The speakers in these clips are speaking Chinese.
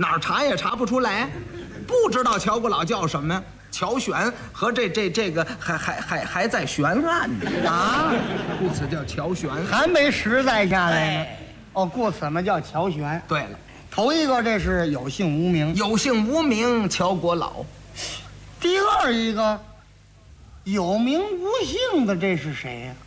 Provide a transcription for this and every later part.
哪儿查也查不出来，不知道乔国老叫什么呀？乔玄和这个还在悬案呢啊， 故此叫乔玄， 还没实在下来呢。 哎哦，故此嘛叫乔玄。 对了， 头一个这是有姓无名， 有姓无名乔国老。 第二一个有名无姓的这是谁呀？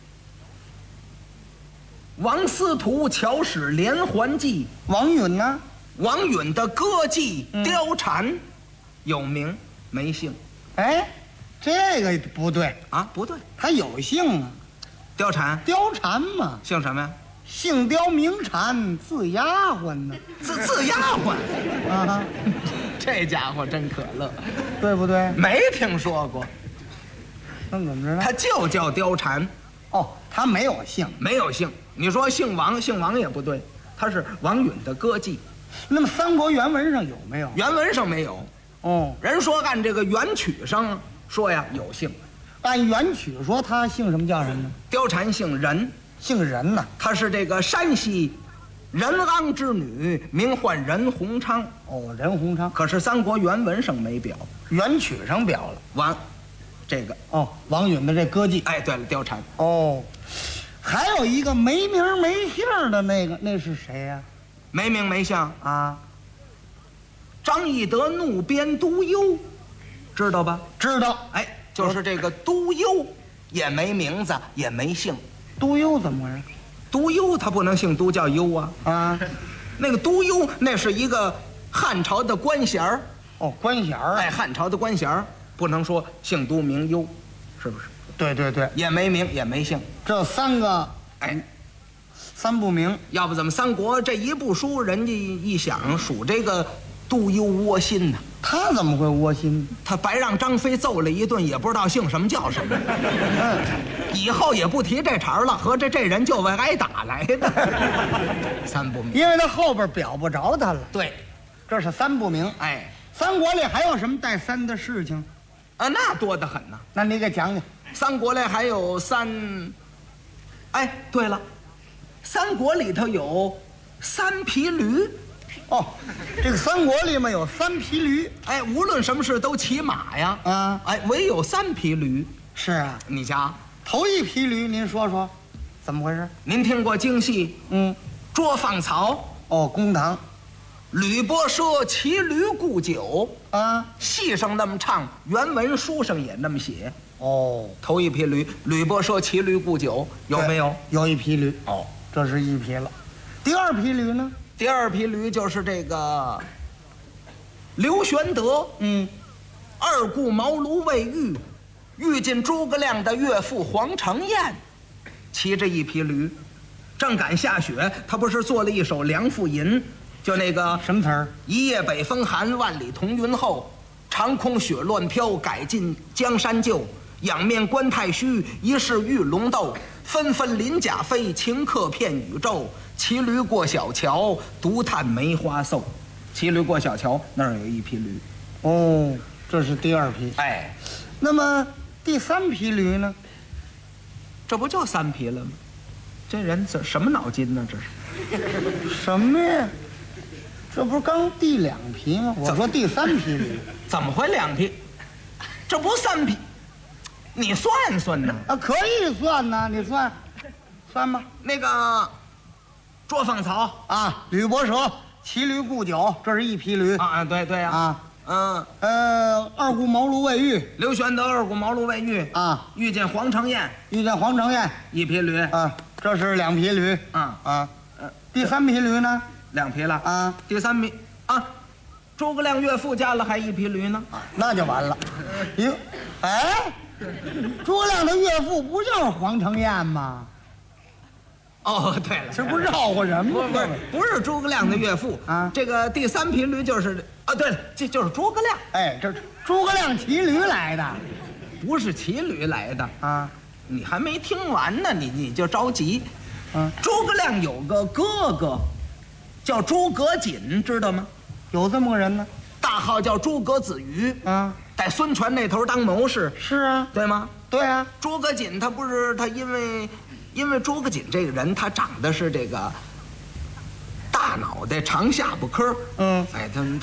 王司徒乔氏连环计， 王允呢？ 王允的歌妓貂蝉，有名没姓哎，这个不对， 啊？不对， 他有姓啊， 貂蝉貂蝉嘛， 姓什么呀？ 姓貂名蝉，字丫鬟呢。 字丫鬟， 啊， 这家伙真可乐， 对不对？ 没听说过， 那怎么着呢？ 他就叫貂蝉， 哦，他没有姓。 没有姓。你说姓王，姓王也不对，他是王允的歌妓， 那么三国原文上有没有？ 原文上没有。 哦， 人说按这个原曲上说呀有姓， 按原曲说他姓什么叫什么呢？ 貂蝉姓任， 姓任呐。 她是这个山西任昂之女，名唤任鸿昌。 哦，任鸿昌， 可是三国原文上没表。 原曲上表了。 王，这个哦，王允的这歌妓。 哎，对了，貂蝉哦，还有一个没名没姓的那是谁呀？ 没名没姓。 啊， 张翼德怒鞭督邮，知道吧？ 知道。 哎，就是这个督邮，也没名字，也没姓。 督邮怎么回事？ 督邮他不能姓督叫邮啊。 啊， 那个督邮那是一个汉朝的官衔儿。 哦，官衔儿。 哎，汉朝的官衔儿不能说姓督名邮，是不是？ 对对对， 也没名也没姓。 这三个哎， 三不明。 要不怎么三国这一部书，人家一想数这个督邮窝心呢？ 他怎么会窝心？ 他白让张飞揍了一顿，也不知道姓什么叫什么。以后也不提这茬了，合着这人就为挨打来的。三不明， 因为他后边表不着他了。 对， 这是三不明。 哎， 三国里还有什么带三的事情？ 啊，那多得很呐。 那你给讲讲。 三国里还有三，哎，对了，三国里头有三匹驴。 哦，这个三国里面有三匹驴。 哎，无论什么事都骑马呀。 啊， 哎，唯有三匹驴。 是啊， 你瞧， 头一匹驴，您说说，怎么回事？ 您听过京戏捉放曹？ 哦，公堂。 吕伯奢骑驴顾酒啊， 戏上那么唱，原文书上也那么写。 哦， 头一匹驴，吕伯奢骑驴顾酒，有没有？ 有一匹驴。 哦， 这是一匹了。第二匹驴呢？ 第二匹驴就是这个刘玄德，二顾茅庐未遇，遇见诸葛亮的岳父黄承彦，骑着一匹驴，正赶下雪，他不是做了一首《梁父吟》，就那个什么词儿？ 一夜北风寒，万里同云后，长空雪乱飘，改尽江山旧。仰面观太虚，疑是玉龙斗。纷纷鳞甲飞，顷刻片宇宙。骑驴过小桥，独叹梅花瘦。骑驴过小桥，那儿有一匹驴。 哦，这是第二匹。 哎， 那么第三匹驴呢？ 这不就三匹了吗？这人这什么脑筋呢？这是什么呀？这不是刚第两匹吗？我说第三匹驴。 怎么会两匹？这不三匹？你算算呢？ 啊，可以算呐，你算，算吧。 那个捉放曹啊，吕伯奢骑驴顾酒，这是一匹驴啊，对对呀， 二顾茅庐未遇， 刘玄德二顾茅庐未遇啊， 遇见黄承彦， 遇见黄承彦， 一匹驴啊，这是两匹驴第三匹驴呢？ 两匹了啊， 第三匹啊，诸葛亮岳父家了还一匹驴呢， 那就完了。哟，哎，诸葛亮的岳父不就是黄承彦吗？ 哦，对了， 这不绕过人吗？ 不是诸葛亮的岳父啊， 这个第三匹驴就是啊，对了，这就是诸葛亮。 哎，这诸葛亮骑驴来的， 不是骑驴来的啊！ 你还没听完呢，你就着急。诸葛亮有个哥哥，叫诸葛瑾，知道吗？ 有这么个人呢， 大号叫诸葛子瑜啊， 在孙权那头当谋士。 是啊， 对吗？ 对啊。 诸葛瑾他不是他，因为诸葛瑾这个人，他长得是这个大脑袋长下巴颏，哎，他